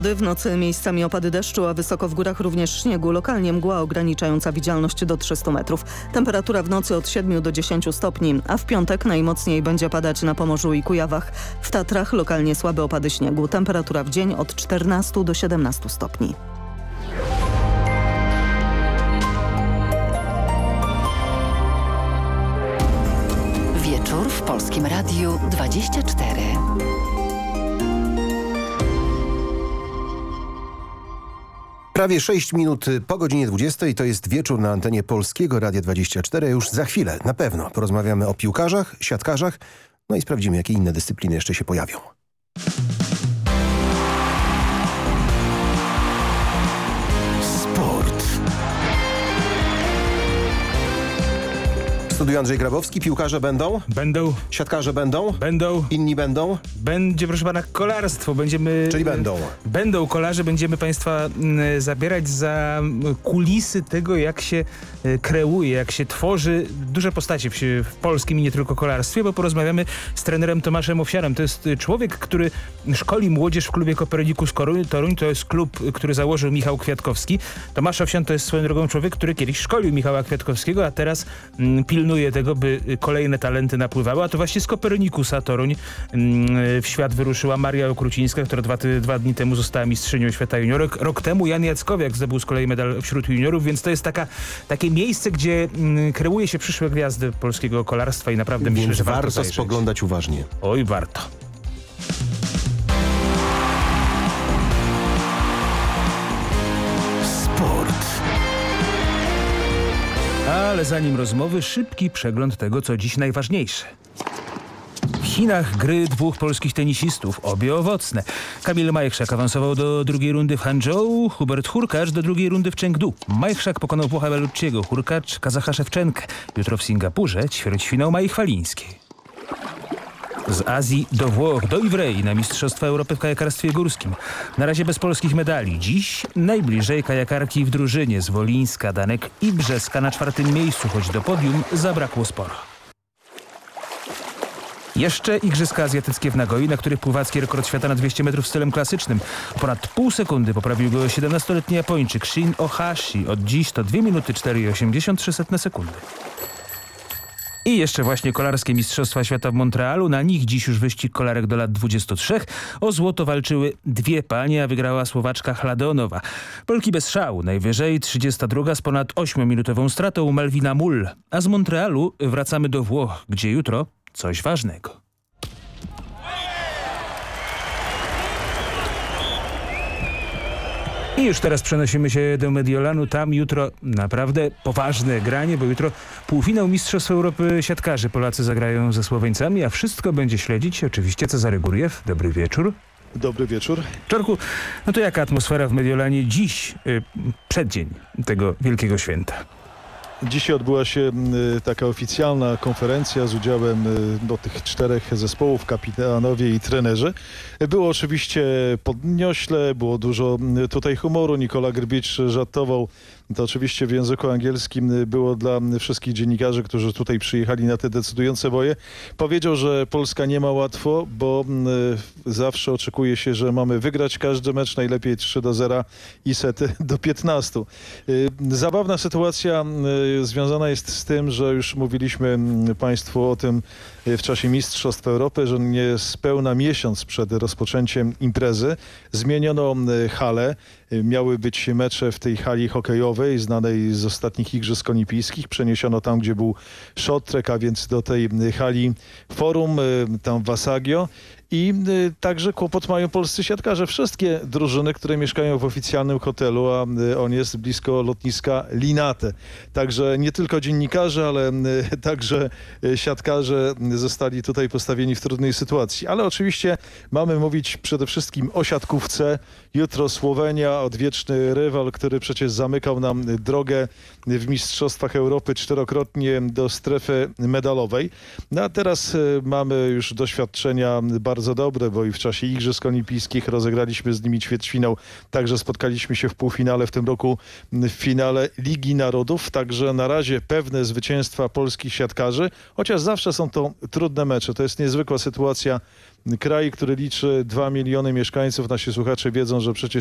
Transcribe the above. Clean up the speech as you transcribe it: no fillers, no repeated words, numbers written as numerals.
W nocy miejscami opady deszczu, a wysoko w górach również śniegu. Lokalnie mgła ograniczająca widzialność do 300 metrów. Temperatura w nocy od 7 do 10 stopni, a w piątek najmocniej będzie padać na Pomorzu i Kujawach. W Tatrach lokalnie słabe opady śniegu. Temperatura w dzień od 14 do 17 stopni. Wieczór w Polskim Radiu 24. Prawie 6 minut po godzinie 20 to jest wieczór na antenie Polskiego Radia 24. Już za chwilę na pewno porozmawiamy o piłkarzach, siatkarzach, no i sprawdzimy, jakie inne dyscypliny jeszcze się pojawią. W studiu Andrzej Grabowski. Piłkarze będą? Będą. Siatkarze będą? Będą. Inni będą? Będzie, proszę pana, kolarstwo. Czyli będą? Będą kolarze. Będziemy państwa zabierać za kulisy tego, jak się kreuje, jak się tworzy duże postacie w polskim i nie tylko kolarstwie, bo porozmawiamy z trenerem Tomaszem Owsianem. To jest człowiek, który szkoli młodzież w klubie Copernicus Toruń. To jest klub, który założył Michał Kwiatkowski. Tomasz Owsian to jest swoją drogą człowiek, który kiedyś szkolił Michała Kwiatkowskiego, a teraz pilnuje tego, by kolejne talenty napływały, a to właśnie z Copernicusa Toruń w świat wyruszyła Maria Okrucińska, która dwa dni temu została mistrzynią świata juniorek. Rok temu Jan Jackowiak zdobył z kolei medal wśród juniorów, więc to jest takie miejsce, gdzie kreuje się przyszłe gwiazdy polskiego kolarstwa i naprawdę myślę, że warto spoglądać uważnie. Oj, warto. Ale zanim rozmowy, szybki przegląd tego, co dziś najważniejsze. W Chinach gry dwóch polskich tenisistów, obie owocne. Kamil Majchrzak awansował do drugiej rundy w Hangzhou, Hubert Hurkacz do drugiej rundy w Chengdu. Majchrzak pokonał Włocha Bellucciego, Hurkacz Kazacha Szewczenkę. Jutro w Singapurze ćwierćfinał Mai Chwalińskiej. Z Azji do Włoch, do Iwrei na Mistrzostwa Europy w kajakarstwie górskim. Na razie bez polskich medali. Dziś najbliżej kajakarki w drużynie z Wolińska, Danek i Brzeska na 4. miejscu, choć do podium zabrakło sporo. Jeszcze Igrzyska Azjatyckie w Nagoi, na których pływacki rekord świata na 200 metrów stylem klasycznym. Ponad pół sekundy poprawił go 17-letni Japończyk Shin Ohashi. Od dziś to 2 minuty 4,83 sekundy. I jeszcze właśnie kolarskie Mistrzostwa Świata w Montrealu. Na nich dziś już wyścig kolarek do lat 23. O złoto walczyły dwie panie, a wygrała Słowaczka Chladonowa. Polki bez szału. Najwyżej 32. z ponad 8-minutową stratą Malwina Mull. A z Montrealu wracamy do Włoch, gdzie jutro coś ważnego. I już teraz przenosimy się do Mediolanu. Tam jutro naprawdę poważne granie, bo jutro półfinał Mistrzostw Europy siatkarzy. Polacy zagrają ze Słoweńcami, a wszystko będzie śledzić oczywiście Cezary Guriew. Dobry wieczór. Dobry wieczór. Czarku, no to jaka atmosfera w Mediolanie dziś, przeddzień tego wielkiego święta? Dzisiaj odbyła się taka oficjalna konferencja z udziałem tych 4 zespołów, kapitanowie i trenerzy. Było oczywiście podniośle, było dużo tutaj humoru. Nikola Grbicz żartował. To oczywiście w języku angielskim było dla wszystkich dziennikarzy, którzy tutaj przyjechali na te decydujące boje. Powiedział, że Polska nie ma łatwo, bo zawsze oczekuje się, że mamy wygrać każdy mecz, najlepiej 3-0 i sety do 15. Zabawna sytuacja związana jest z tym, że już mówiliśmy Państwu o tym w czasie Mistrzostw Europy, że niespełna miesiąc przed rozpoczęciem imprezy zmieniono halę. Miały być mecze w tej hali hokejowej znanej z ostatnich Igrzysk Olimpijskich. Przeniesiono tam, gdzie był short track, a więc do tej hali Forum, tam w Asagio. I także kłopot mają polscy siatkarze. Wszystkie drużyny, które mieszkają w oficjalnym hotelu, a on jest blisko lotniska Linate. Także nie tylko dziennikarze, ale także siatkarze zostali tutaj postawieni w trudnej sytuacji. Ale oczywiście mamy mówić przede wszystkim o siatkówce. Jutro Słowenia, odwieczny rywal, który przecież zamykał nam drogę w Mistrzostwach Europy 4-krotnie do strefy medalowej. No a teraz mamy już doświadczenia bardzo bardzo dobre, bo i w czasie Igrzysk Olimpijskich rozegraliśmy z nimi ćwierćfinał. Także spotkaliśmy się w półfinale w tym roku w finale Ligi Narodów. Także na razie pewne zwycięstwa polskich siatkarzy, chociaż zawsze są to trudne mecze. To jest niezwykła sytuacja. Kraj, który liczy 2 miliony mieszkańców, nasi słuchacze wiedzą, że przecież